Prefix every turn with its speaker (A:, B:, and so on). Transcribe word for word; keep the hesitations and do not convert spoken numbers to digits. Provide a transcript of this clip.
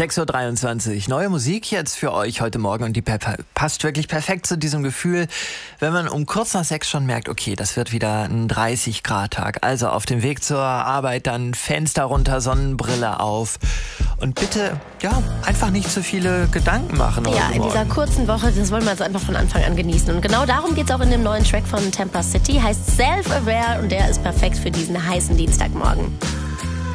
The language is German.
A: sechs Uhr dreiundzwanzig. Neue Musik jetzt für euch heute Morgen und die passt wirklich perfekt zu diesem Gefühl, wenn man um kurz nach sechs schon merkt, okay, das wird wieder ein dreißig Grad Tag. Also auf dem Weg zur Arbeit dann Fenster runter, Sonnenbrille auf und bitte, ja, einfach nicht zu viele Gedanken machen.
B: Ja, in dieser kurzen Woche, das wollen wir jetzt einfach von Anfang an genießen. Und genau darum geht es auch in dem neuen Track von Temper City, heißt Self-Aware und der ist perfekt für diesen heißen Dienstagmorgen.